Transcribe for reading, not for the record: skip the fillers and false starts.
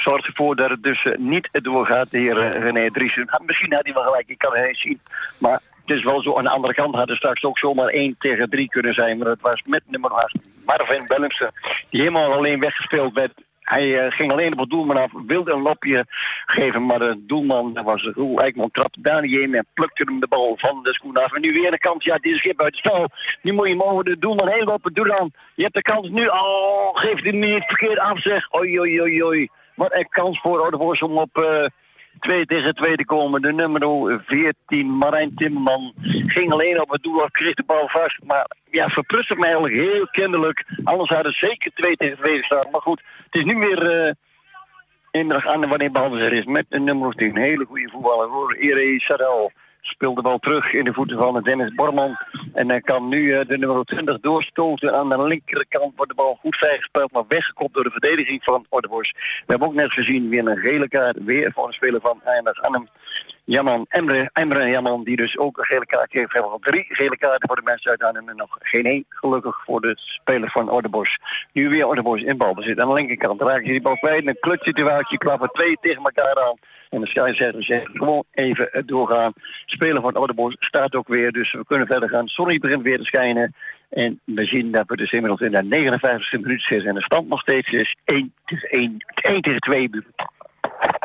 zorgt ervoor dat het dus niet doorgaat, de heer René Driessen. Misschien had hij wel gelijk, ik kan het niet zien. Maar het is wel zo, aan de andere kant had het straks ook zomaar 1-3 kunnen zijn. Maar het was met nummer 8, Marvin Bellemse, die helemaal alleen weggespeeld werd. Hij ging alleen op het doelman af, wilde een lopje geven, maar de doelman, dat was Roel Eijkman, trapte daar niet in en plukte hem de bal van de schoen af. En nu weer de kans, ja, dit is schip uit het spel. Nu moet je hem over de doelman heen lopen, doe dan. Je hebt de kans nu, geeft hij niet verkeerd af, zeg. Oei. Wat een kans voor Oudevoors om op 2-2 te komen. De nummer 14, Marijn Timmerman, ging alleen op het doel af, kreeg de bal vast. Maar ja, verprutste mij eigenlijk heel kinderlijk. Anders hadden ze zeker 2-2 gestaan. Maar goed, het is nu weer inderdaad aan wanneer balbezit is met de nummer 10. Een hele goede voetballer hoor. Ere Sarel speelde wel terug in de voeten van Dennis Borman. En hij kan nu de nummer 20 doorstoten. Aan de linkerkant wordt de bal goed vrijgespeeld, maar weggekopt door de verdediging van Oudevoors. We hebben ook net gezien weer een gele kaart, weer voor een speler van Einders Annem. Emre Jamman, die dus ook een gele kaart heeft. We hebben al 3 gele kaarten voor de mensen uit Arnhem en nog geen 1 gelukkig voor de speler van Oudevoors. Nu weer Oudevoors in balbezit. Aan de linkerkant raken ze die bal kwijt. Een klutsituatie, klappen 2 tegen elkaar aan. En de scheidsrechter zegt gewoon even doorgaan. Speler van Oudevoors staat ook weer, dus we kunnen verder gaan. Zon begint weer te schijnen. En we zien dat we dus inmiddels in de 59e minuut zitten. En de stand nog steeds is 1-2.